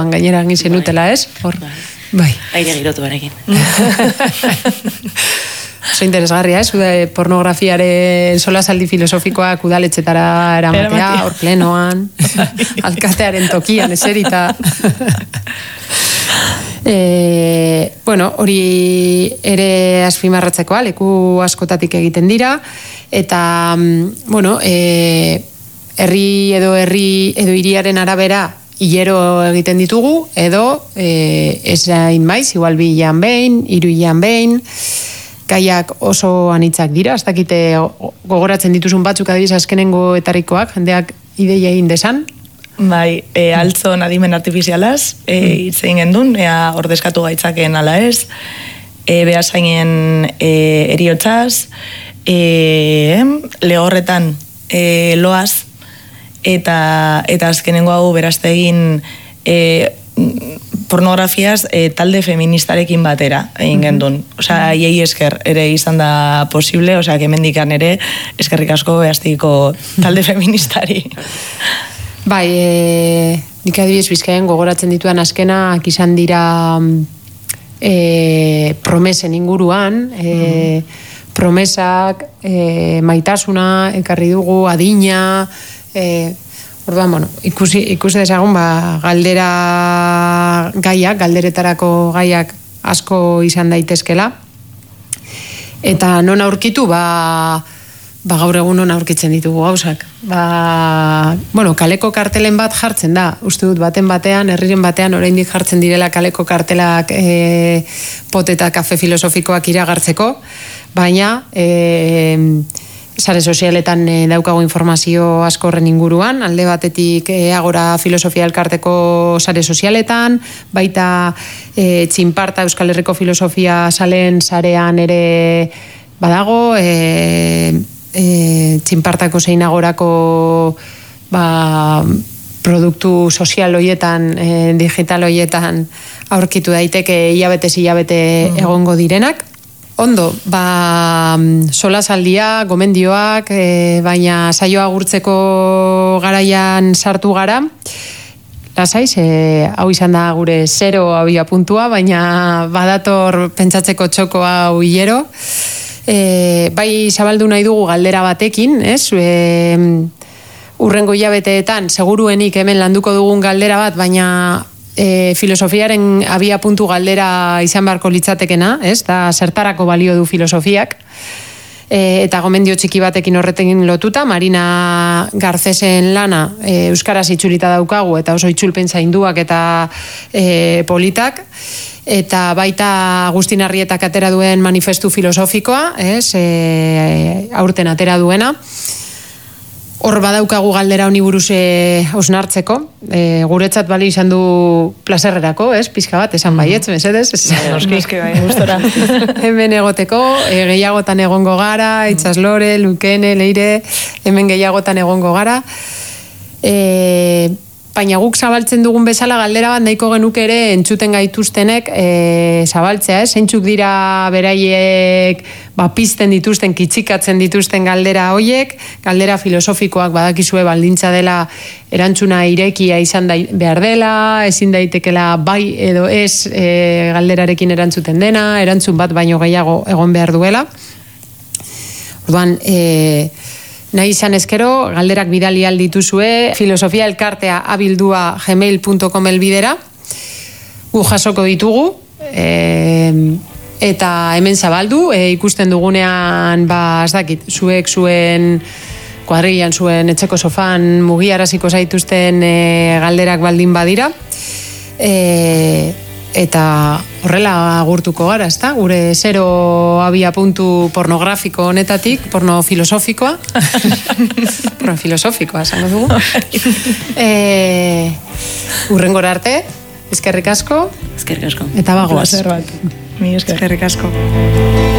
batean gainera egin zenutela, ez? Hor, bai. Aire girotu barekin. Oso interesgarria, pornografiaren solasaldi filosofikoak udaletxetara eramatea, hor plenoan, alkatearen tokian eserita. Hori ere azpimarratzekoa, leku askotatik egiten dira, eta, herri edo hiriaren arabera hilero egiten ditugu, edo ez hain maiz, igual 2 hilean behin, 3 hilean behin, gaiak oso anitzak dira, ez dakite gogoratzen dituzun batzuk adibidez azkenengo etarikoak, jendeak ideia egin desan. Bai, altzon adimen artifizialaz, hitz egin gendun, ordezkatu gaitzaken ala ez, behasainen eriotzaz, lehorretan loaz, eta azkenengo hau berazte egin pornografiaz talde feministarekin batera egin gendun. Osea, iei esker ere izan da posible, osea, kemendikan ere eskerrik asko behaztiko talde feministari. Bai, nik adibidez Bizkaian gogoratzen dituan azkenak izan dira promesen inguruan, promesak, maitasuna, ekarri dugu, adina, orduan, ikusi dezagun, galdera gaiak, galderetarako gaiak asko izan daitezkela. Eta non aurkitu, gaur egun non aurkitzen ditugu gauzak. Kaleko kartelen bat jartzen da. Uste dut batean, herriren batean, oraindik jartzen direla kaleko kartelak poteta kafe filosofikoak iragartzeko, baina sare sozialetan daukago informazio asko horren inguruan, alde batetik Agora Filosofia Elkarteko sare sozialetan, baita Txinparta Euskal Herriko Filosofia salen sarean ere badago, Txinpartako zein Agorako produktu sozial hoietan, digital hoietan aurkitu daiteke hilabete egongo direnak. Ondo, solasaldia, gomendioak, baina saioa agurtzeko garaian sartu gara. Lasaiz, hau izan da gure 0 abia puntua, baina badator pentsatzeko txoko hau hilero. Bai zabaldu nahi dugu galdera batekin, ez? Urrengo hilabeteetan, seguruenik hemen landuko dugun galdera bat, baina filosofiaren abia puntu galdera izan beharko litzatekena, ez? Da zertarako balio du filosofiak. Eta gomendio txiki batekin horretekin lotuta, Marina Garcesen lana euskaraz itzulita daukagu, eta oso itzulpen zainduak eta politak. Eta baita Agustin Arrietak atera duen manifestu filosofikoa, ez? Aurten atera duena. Hor badaukagu galdera honi buruz hausnartzeko. Guretzat bali izan du plazerrerako, ez? Pizka bat, esan baietz, mesedez? Noski bai, gustora. Hemen egoteko, gehiagotan egongo gara, Itxaslore, Lukene, Leire, hemen gehiagotan egongo gara. Baina guk zabaltzen dugun bezala galdera bat nahiko genuke ere entzuten gaituztenek zabaltzea, ez? Zeintzuk dira beraiek pizten dituzten, kitzikatzen dituzten galdera hoiek, galdera filosofikoak badakizue baldintza dela erantzuna irekia izan behar dela, ezin daitekela bai edo ez galderarekin erantzuten dena, erantzun bat baino gehiago egon behar duela. Orduan, nahi izan ezkero, galderak bidali aldituzue, filosofia elkartea abildua gmail.com elbidera, gu jasoko ditugu, eta hemen zabaldu, ikusten dugunean, ez dakit, zuek zuen kuadrillan, zuen etxeko sofan mugiaraziko zaituzten galderak baldin badira, eta horrela agurtuko gara, ezta? Gure 0 abia puntu pornografiko honetatik, porno filosofikoa. Porno filosofikoa, esango dugu. Urrengora arte, eskerrik asko. Eskerrik asko. Eta bagoaz. Placer bat. Mi eskerrik asko.